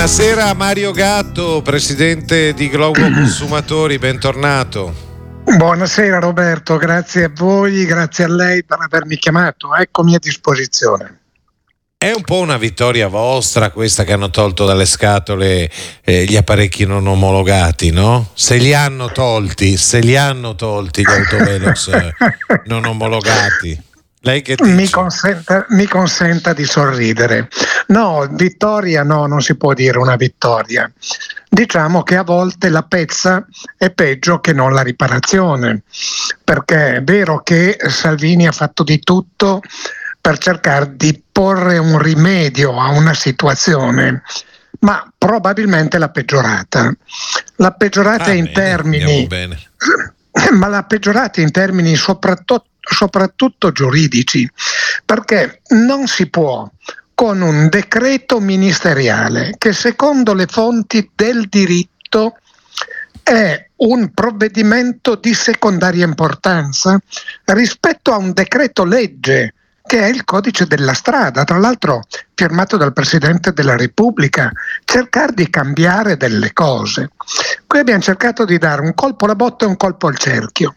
Buonasera Mario Gatto, presidente di Globo Consumatori, bentornato. Buonasera Roberto, grazie a voi, grazie a lei per avermi chiamato, eccomi a disposizione. È un po' una vittoria vostra questa che hanno tolto dalle scatole gli apparecchi non omologati, no? Se li hanno tolti gli autovelox non omologati. Lei che dice? Mi consenta di sorridere. No, vittoria no, non si può dire una vittoria. Diciamo che a volte la pezza è peggio che non la riparazione, perché è vero che Salvini ha fatto di tutto per cercare di porre un rimedio a una situazione, ma probabilmente l'ha peggiorata. L'ha peggiorata in termini, ma l'ha peggiorata in termini soprattutto giuridici, perché non si può con un decreto ministeriale che secondo le fonti del diritto è un provvedimento di secondaria importanza rispetto a un decreto legge che è il codice della strada, tra l'altro firmato dal Presidente della Repubblica, cercare di cambiare delle cose. Qui abbiamo cercato di dare un colpo alla botte e un colpo al cerchio,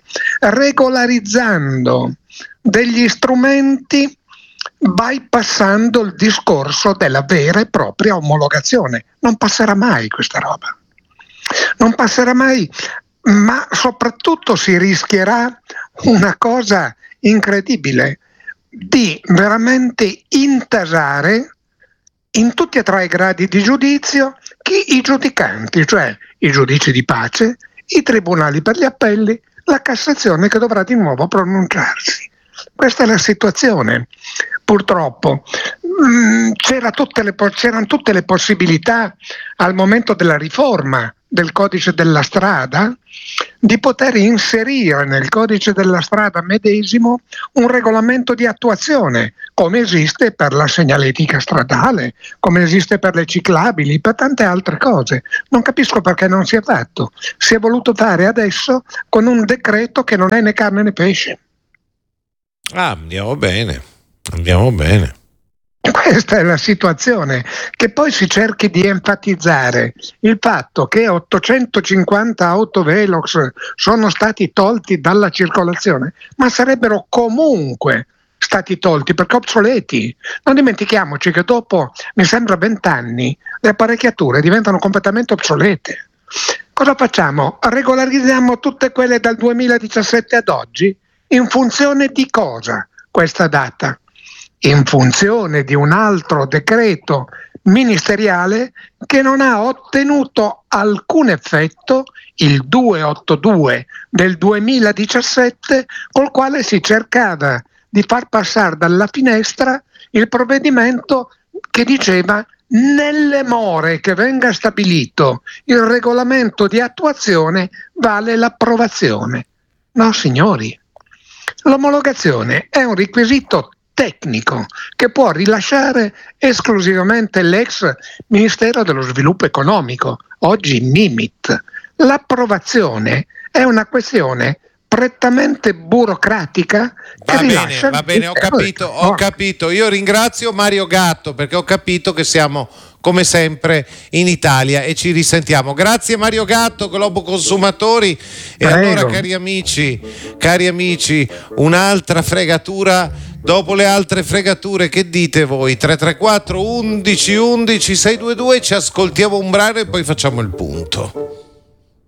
regolarizzando degli strumenti, bypassando il discorso della vera e propria omologazione. Non passerà mai questa roba. Non passerà mai, ma soprattutto si rischierà una cosa incredibile, di veramente intasare in tutti e tre i gradi di giudizio i giudicanti, cioè i giudici di pace, i tribunali per gli appelli, la Cassazione che dovrà di nuovo pronunciarsi. Questa è la situazione. Purtroppo c'erano tutte le possibilità al momento della riforma del codice della strada di poter inserire nel codice della strada medesimo un regolamento di attuazione, come esiste per la segnaletica stradale, come esiste per le ciclabili, per tante altre cose. Non capisco perché non si è fatto. Si è voluto fare adesso con un decreto che non è né carne né pesce. Andiamo bene. Questa è la situazione, che poi si cerchi di enfatizzare il fatto che 850 autovelox sono stati tolti dalla circolazione, ma sarebbero comunque stati tolti perché obsoleti. Non dimentichiamoci che dopo, mi sembra 20 anni, le apparecchiature diventano completamente obsolete. Cosa facciamo? Regolarizziamo tutte quelle dal 2017 ad oggi? In funzione di cosa questa data? In funzione di un altro decreto ministeriale che non ha ottenuto alcun effetto, il 282 del 2017, col quale si cercava di far passare dalla finestra il provvedimento che diceva: nelle more che venga stabilito il regolamento di attuazione vale l'approvazione. No, signori, l'omologazione è un requisito tecnico che può rilasciare esclusivamente l'ex Ministero dello Sviluppo Economico, oggi MIMIT. L'approvazione è una questione prettamente burocratica che rilascia. Va bene, ho capito. Io ringrazio Mario Gatto perché ho capito che siamo come sempre in Italia e ci risentiamo. Grazie Mario Gatto, Globo Consumatori. E allora cari amici, un'altra fregatura dopo le altre fregature. Che dite voi? 334 11 11 622, ci ascoltiamo un brano e poi facciamo il punto.